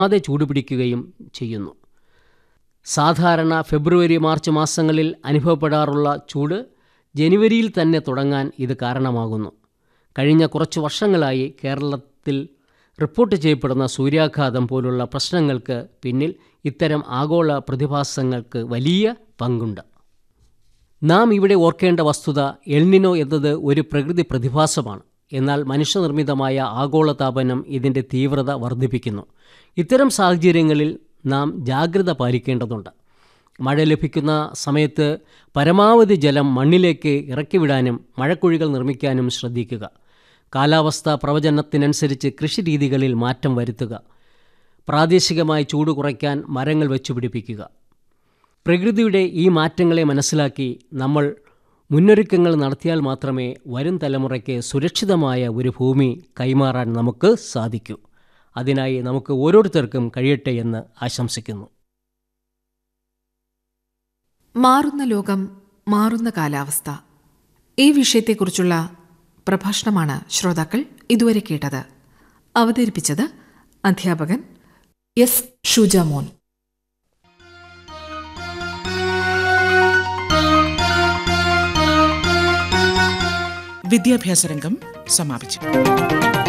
അത് ചൂടുപിടിക്കുകയും ചെയ്യുന്നു. സാധാരണ ഫെബ്രുവരി മാർച്ച് മാസങ്ങളിൽ അനുഭവപ്പെടാറുള്ള ചൂട് ജനുവരിയിൽ തന്നെ തുടങ്ങാൻ ഇത് കാരണമാകുന്നു. കഴിഞ്ഞ കുറച്ച് വർഷങ്ങളായി കേരളത്തിൽ റിപ്പോർട്ട് ചെയ്യപ്പെടുന്ന സൂര്യാഘാതം പോലുള്ള പ്രശ്നങ്ങൾക്ക് പിന്നിൽ ഇത്തരം ആഗോള പ്രതിഭാസങ്ങൾക്ക് വലിയ പങ്കുണ്ട്. നാം ഇവിടെ ഓർക്കേണ്ട വസ്തുത എൽനിനോ എന്നത് ഒരു പ്രകൃതി പ്രതിഭാസമാണ്. എന്നാൽ മനുഷ്യനിർമ്മിതമായ ആഗോളതാപനം ഇതിൻ്റെ തീവ്രത വർദ്ധിപ്പിക്കുന്നു. ഇത്തരം സാഹചര്യങ്ങളിൽ നാം ജാഗ്രത പാലിക്കേണ്ടതുണ്ട്. മഴ ലഭിക്കുന്ന സമയത്ത് പരമാവധി ജലം മണ്ണിലേക്ക് ഇറക്കിവിടാനും മഴക്കുഴികൾ നിർമ്മിക്കാനും ശ്രദ്ധിക്കുക. കാലാവസ്ഥാ പ്രവചനത്തിനനുസരിച്ച് കൃഷിരീതികളിൽ മാറ്റം വരുത്തുക. പ്രാദേശികമായി ചൂട് കുറയ്ക്കാൻ മരങ്ങൾ വെച്ചുപിടിപ്പിക്കുക. പ്രകൃതിയുടെ ഈ മാറ്റങ്ങളെ മനസ്സിലാക്കി നമ്മൾ മുന്നൊരുക്കങ്ങൾ നടത്തിയാൽ മാത്രമേ വരും തലമുറയ്ക്ക് സുരക്ഷിതമായ ഒരു ഭൂമി കൈമാറാൻ നമുക്ക് സാധിക്കൂ. അതിനായി നമുക്ക് ഓരോരുത്തർക്കും കഴിയട്ടെ എന്ന് ആശംസിക്കുന്നു. മാറുന്ന ലോകം, മാറുന്ന കാലാവസ്ഥ, ഈ വിഷയത്തെക്കുറിച്ചുള്ള പ്രഭാഷണമാണ് ശ്രോതാക്കൾ ഇതുവരെ കേട്ടത്. അവതരിപ്പിച്ചത് അധ്യാപകൻ എസ് ഷുജമോൻ. വിദ്യാഭ്യാസ രംഗം സമാപിച്ചു.